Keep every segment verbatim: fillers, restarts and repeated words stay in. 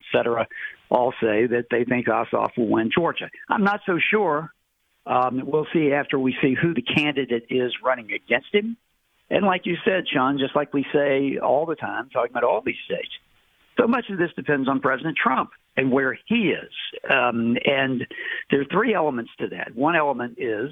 cetera, all say that they think Ossoff will win Georgia. I'm not so sure. Um, we'll see after we see who the candidate is running against him. And like you said, Sean, just like we say all the time, talking about all these states, so much of this depends on President Trump and where he is. Um, and there are three elements to that. One element is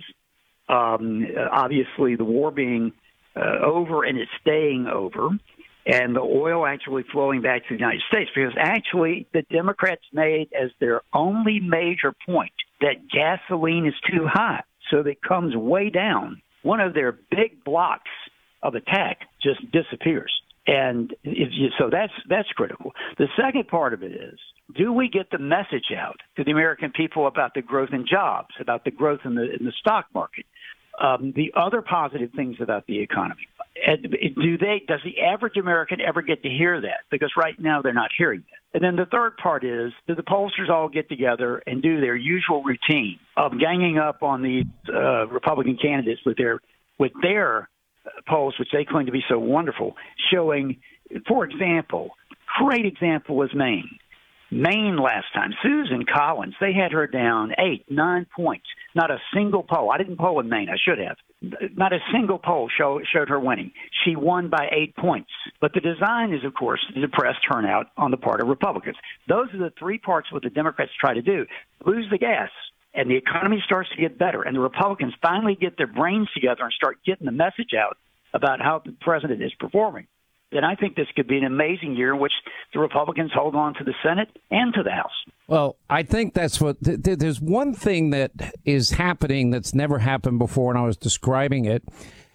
um, obviously the war being uh, over and it's staying over, and the oil actually flowing back to the United States, because actually the Democrats made as their only major point that gasoline is too high, so that it comes way down. One of their big blocks of attack just disappears. And if you, so that's that's critical. The second part of it is, do we get the message out to the American people about the growth in jobs, about the growth in the in the stock market, um, the other positive things about the economy? And do they? Does the average American ever get to hear that? Because right now they're not hearing that. And then the third part is, do the pollsters all get together and do their usual routine of ganging up on these uh, Republican candidates with their with their polls, which they claim to be so wonderful, showing, for example, great example was Maine. Maine last time, Susan Collins, they had her down eight, nine points. Not a single poll. I didn't poll in Maine. I should have. Not a single poll show, showed her winning. She won by eight points. But the design is, of course, to depress turnout on the part of Republicans. Those are the three parts what the Democrats try to do. Lose the gas, and the economy starts to get better, and the Republicans finally get their brains together and start getting the message out about how the president is performing. Then I think this could be an amazing year in which the Republicans hold on to the Senate and to the House. Well, I think that's what th- th- there's one thing that is happening that's never happened before, and I was describing it,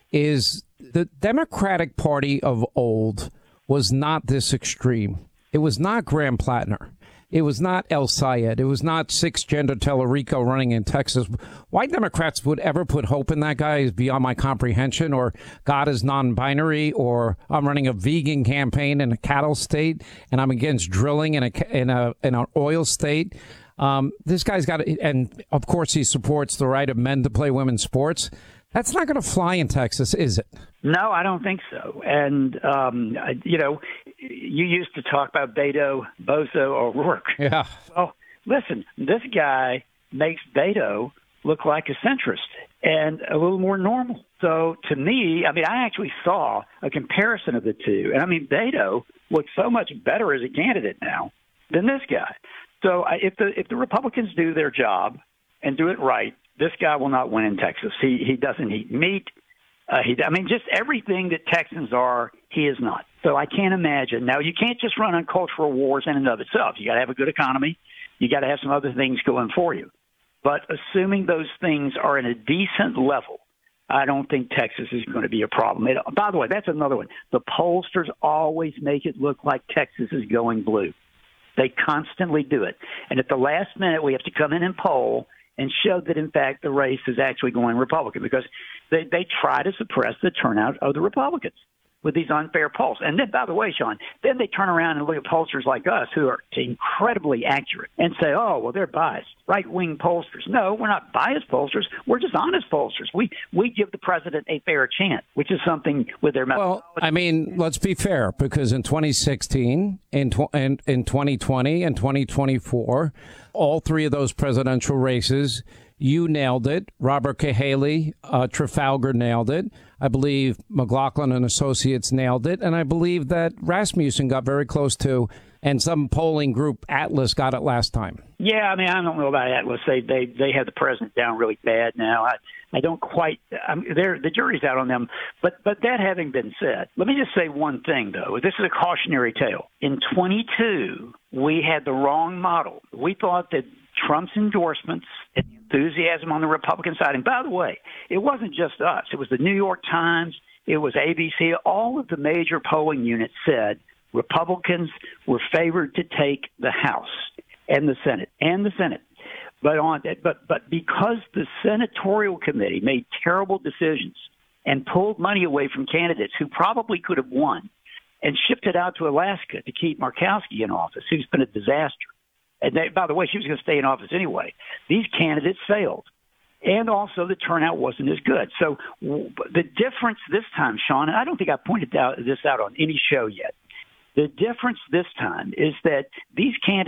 is the Democratic Party of old was not this extreme. It was not Graham Plattner. It was not El Sayed. It was not six-gender Tellerico running in Texas. Why Democrats would ever put hope in that guy is beyond my comprehension, or God is non-binary, or I'm running a vegan campaign in a cattle state, and I'm against drilling in a in a in an oil state. Um, this guy's got to, and of course he supports the right of men to play women's sports. That's not going to fly in Texas, is it? No, I don't think so. And, um, you know, you used to talk about Beto, Bozo, or Rourke. Yeah. Well, listen, this guy makes Beto look like a centrist and a little more normal. So to me, I mean, I actually saw a comparison of the two. And, I mean, Beto looks so much better as a candidate now than this guy. So if the if the Republicans do their job and do it right, this guy will not win in Texas. He he doesn't eat meat. Uh, he, I mean, just everything that Texans are, he is not. So I can't imagine. Now, you can't just run on cultural wars in and of itself. You got to have a good economy. You got to have some other things going for you. But assuming those things are in a decent level, I don't think Texas is going to be a problem. It, by the way, that's another one. The pollsters always make it look like Texas is going blue. They constantly do it. And at the last minute, we have to come in and poll and show that, in fact, the race is actually going Republican, because they, they try to suppress the turnout of the Republicans with these unfair polls. And then, by the way, Sean, then they turn around and look at pollsters like us who are incredibly accurate and say, oh, well, they're biased, right-wing pollsters. No, we're not biased pollsters. We're just honest pollsters. We we give the president a fair chance, which is something with their methodology. Well, I mean, let's be fair, because in twenty sixteen, in, tw- in, in twenty twenty, and twenty twenty-four, all three of those presidential races, you nailed it. Robert Cahaly, uh, Trafalgar nailed it. I believe McLaughlin and Associates nailed it. And I believe that Rasmussen got very close to, and some polling group, Atlas, got it last time. Yeah, I mean, I don't know about Atlas. They they they have the president down really bad now. I I don't quite. I'm, they're, the jury's out on them. But but that having been said, let me just say one thing though. This is a cautionary tale. In twenty-two, we had the wrong model. We thought that Trump's endorsements and enthusiasm on the Republican side. And by the way, it wasn't just us. It was the New York Times. It was A B C. All of the major polling units said Republicans were favored to take the House and the Senate and the Senate. But on but but because the senatorial committee made terrible decisions and pulled money away from candidates who probably could have won and shipped it out to Alaska to keep Murkowski in office, who's been a disaster. And they, by the way, she was going to stay in office anyway. These candidates failed. And also the turnout wasn't as good. So the difference this time, Sean, and I don't think I pointed out this out on any show yet, the difference this time is that these candidates